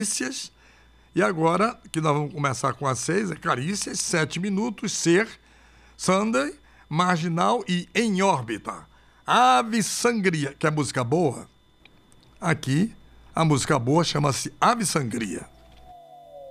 Carícias. E agora, que nós vamos começar com as 6, é Carícias, 7 minutos, Ser, Sunday, Marginal e Em Órbita. Ave Sangria, que é música boa? Aqui, a música boa chama-se Ave Sangria.